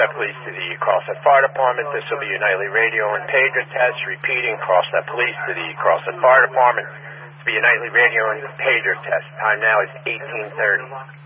Crosstead Police to the Crosstead Fire Department. This will be your nightly radio and pager test. Repeating, Crosstead Police to the Crosstead Fire Department. This will be your nightly radio and pager test. Time now is 18:30.